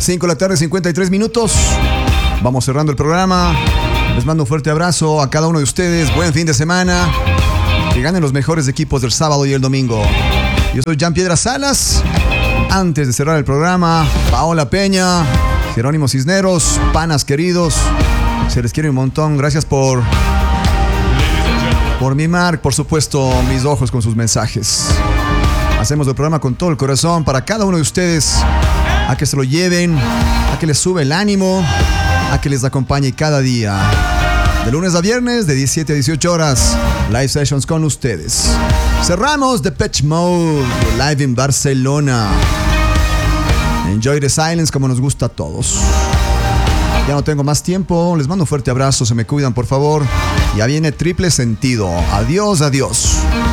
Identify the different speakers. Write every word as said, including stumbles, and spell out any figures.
Speaker 1: cinco de la tarde, cincuenta y tres minutos. Vamos cerrando el programa. Les mando un fuerte abrazo a cada uno de ustedes. Buen fin de semana. Que ganen los mejores equipos del sábado y el domingo. Yo soy Jan Piedra Salas. Antes de cerrar el programa, Paola Peña, Jerónimo Cisneros, panas queridos, se les quiere un montón. Gracias por por mimar, por supuesto, mis ojos con sus mensajes. Hacemos el programa con todo el corazón para cada uno de ustedes, a que se lo lleven, a que les sube el ánimo, a que les acompañe cada día. De lunes a viernes, de diecisiete a dieciocho horas, live sessions con ustedes. Cerramos Depeche Mode, live en Barcelona. Enjoy the silence como nos gusta a todos. Ya no tengo más tiempo, les mando un fuerte abrazo, se me cuidan por favor. Ya viene Triple Sentido. Adiós, adiós.